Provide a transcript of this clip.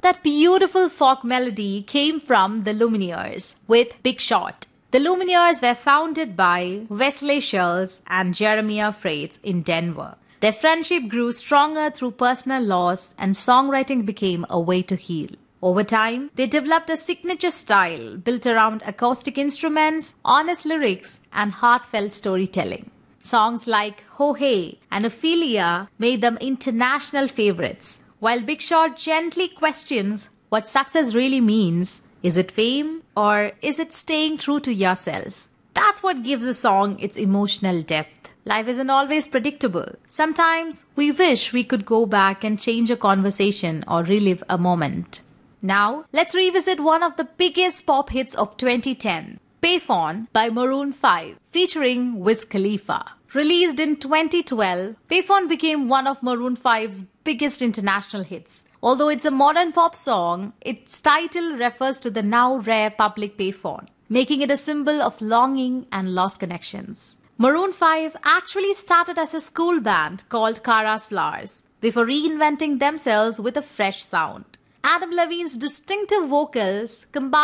That beautiful folk melody came from the Lumineers with Big Shot. The Lumineers were founded by Wesley Schultz and Jeremiah Freites in Denver. Their friendship grew stronger through personal loss, and songwriting became a way to heal. Over time, they developed a signature style built around acoustic instruments, honest lyrics, and heartfelt storytelling. Songs like Ho Hey and Ophelia made them international favorites, while Big Shot gently questions what success really means. Is it fame or is it staying true to yourself? That's what gives a song its emotional depth. Life isn't always predictable. Sometimes we wish we could go back and change a conversation or relive a moment. Now, let's revisit one of the biggest pop hits of 2010, Payphone by Maroon 5, featuring Wiz Khalifa. Released in 2012, Payphone became one of Maroon 5's biggest international hits. Although it's a modern pop song, its title refers to the now rare public payphone, making it a symbol of longing and lost connections. Maroon 5 actually started as a school band called Kara's Flowers, before reinventing themselves with a fresh sound. Adam Levine's distinctive vocals combined